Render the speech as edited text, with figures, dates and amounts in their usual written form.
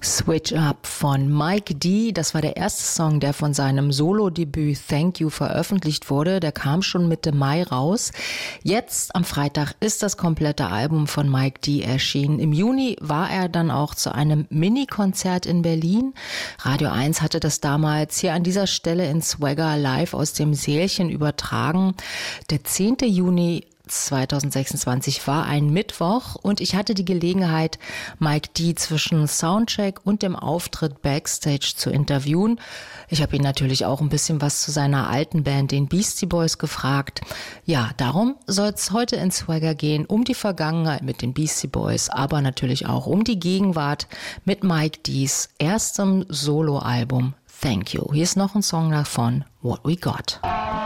Switch Up von Mike D. Das war der erste Song, der von seinem Solo-Debüt Thank You veröffentlicht wurde. Der kam schon Mitte Mai raus. Jetzt am Freitag ist das komplette Album von Mike D. erschienen. Im Juni war er dann auch zu einem Mini-Konzert in Berlin. Radio 1 hatte das damals hier an dieser Stelle in Swagger live aus dem Sälchen übertragen. Der 10. Juni 2026 war ein Mittwoch und ich hatte die Gelegenheit, Mike D. zwischen Soundcheck und dem Auftritt Backstage zu interviewen. Ich habe ihn natürlich auch ein bisschen was zu seiner alten Band, den Beastie Boys, gefragt. Ja, darum soll es heute in Swagger gehen, um die Vergangenheit mit den Beastie Boys, aber natürlich auch um die Gegenwart mit Mike D.'s erstem Soloalbum Thank You. Hier ist noch ein Song davon, What We Got.